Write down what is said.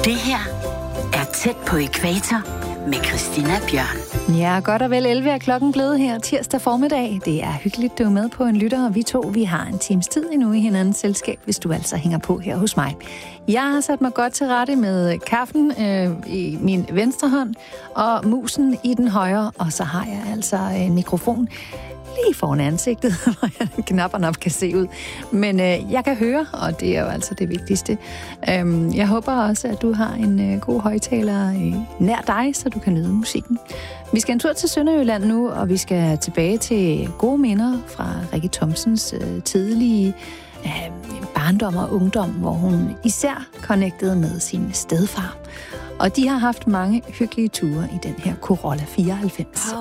Det her er Tæt på ækvator med Christina Bjørn. Ja, godt og vel 11 er klokken blevet her tirsdag formiddag. Det er hyggeligt, du er med på en lytter, og vi har en times tid endnu i hinandens selskab, hvis du altså hænger på her hos mig. Jeg har sat mig godt til rette med kaffen i min venstre hånd, og musen i den højre, og så har jeg altså en mikrofon lige foran ansigtet, hvor jeg knapperne op kan se ud. Men jeg kan høre, og det er jo altså det vigtigste. Jeg håber også, at du har en god højttaler nær dig, så du kan nyde musikken. Vi skal en tur til Sønderjylland nu, og vi skal tilbage til gode minder fra Rikke Thomsens tidlige barndom og ungdom, hvor hun især connectede med sin stedfar. Og de har haft mange hyggelige ture i den her Corolla 94.